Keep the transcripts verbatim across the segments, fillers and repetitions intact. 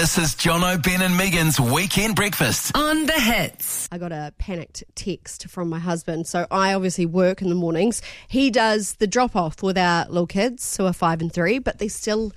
This is Jono, Ben and Megan's Weekend Breakfast on The Hits. I got a panicked text from my husband. So I obviously work in the mornings. He does the drop-off with our little kids who are five and three, but they're still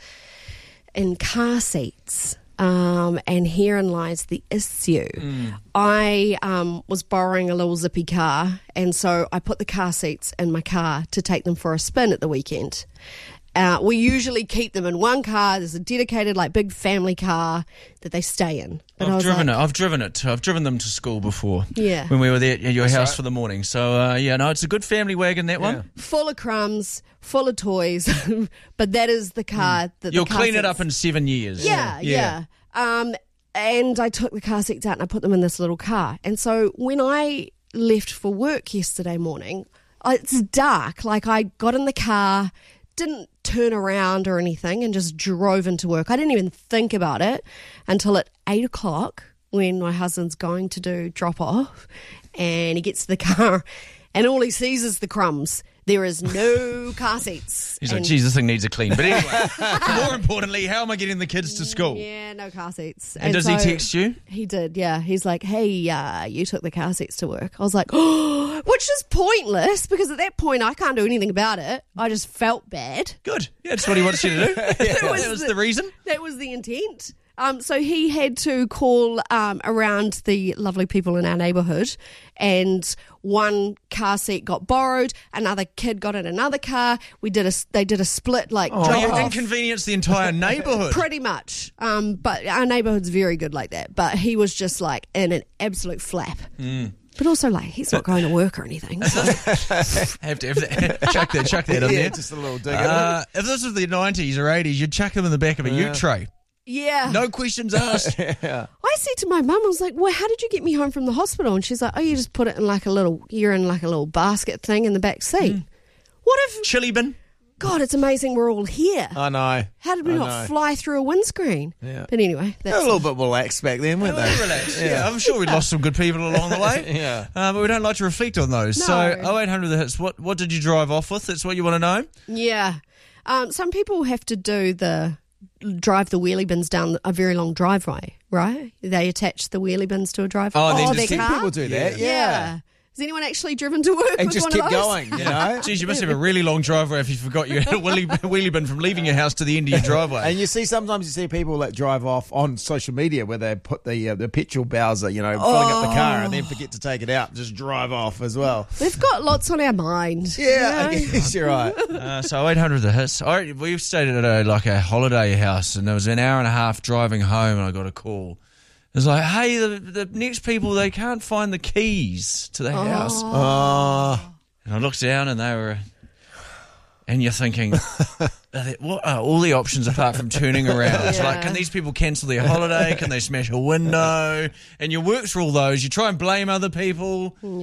in car seats. Um, and herein lies the issue. Mm. I um, was borrowing a little zippy car, and so I put the car seats in my car to take them for a spin at the weekend. Uh, we usually keep them in one car. There's a dedicated, like, big family car that they stay in. But I've driven like, it. I've driven it. Too. I've driven them to school before. Yeah. When we were there at your That's house right. for the morning. So, uh, yeah, no, it's a good family wagon, that Yeah. one. full of crumbs, full of toys. But that is the car. Mm. That You'll the car clean it seats- up in seven years. Yeah, yeah. Um, and I took the car seats out and I put them in this little car. And so when I left for work yesterday morning, I- it's dark. Like, I got in the car, didn't turn around or anything, and just drove into work. I didn't even think about it until at eight o'clock when my husband's going to do drop off, and he gets to the car and all he sees is the crumbs. There is no car seats. He's And- like, geez, this thing needs a clean. But anyway, more importantly, how am I getting the kids to school? Yeah, no car seats. And, does he so- text you? He did, yeah. He's like, hey, uh, you took the car seats to work. I was like, oh, which is pointless because at that point I can't do anything about it. I just felt bad. Good. Yeah, that's what he wants you to do. That That was the reason. That was the intent. Um, so he had to call um, around the lovely people in our neighbourhood, and one car seat got borrowed. Another kid got in another car. We did a they did a split like Oh, drop you off. inconvenienced the entire neighbourhood. Pretty much. Um, but our neighbourhood's very good like that. But he was just like in an absolute flap. Mm. But also, like, he's not going to work or anything. So. have to have that, chuck that, chuck that in Yeah, there. just a little dig. Uh, if this was the nineties or eighties, you'd chuck them in the back of a Yeah. ute tray. Yeah. No questions asked. yeah. I said to my mum, I was like, well, how did you get me home from the hospital? And she's like, oh, you just put it in like a little, you're in like a little basket thing in the back seat. Mm. What if, Chili bin. God, it's amazing we're all here. I know. How did we I not know. fly through a windscreen? Yeah. But anyway, They were that's a little bit relaxed back then, weren't Yeah, they? relax. Yeah. I'm sure we lost some good people along the way. Yeah. Uh, but we don't like to reflect on those. No. So, oh eight hundred the hits. What what did you drive off with? That's what you want to know. Yeah. Um, some people have to do the drive the wheelie bins down a very long driveway, right? They attach the wheelie bins to a driveway. Oh, then their just- car? Some people do that, yeah. Has anyone actually driven to work And with just one keep of those? going, you know? Geez, you must have a really long driveway if you forgot you had a wheelie, wheelie bin from leaving your house to the end of your driveway. And you see, sometimes you see people that drive off on social media where they put the uh, the petrol bowser, you know, filling up the car and then forget to take it out, just drive off as well. We've got lots on our mind. Yeah, you I know? guess you're right. Uh, so eight hundred the hits. I, we stayed at a, like a holiday house, and there was an hour and a half driving home, and I got a call. It was like, hey, the, the next people, they can't find the keys to the house. Oh, And I looked down, and they were... And you're thinking, are there, what are all the options apart from turning around? It's like, Yeah. can these people cancel their holiday? Can they smash a window? And you work through all those. You try and blame other people.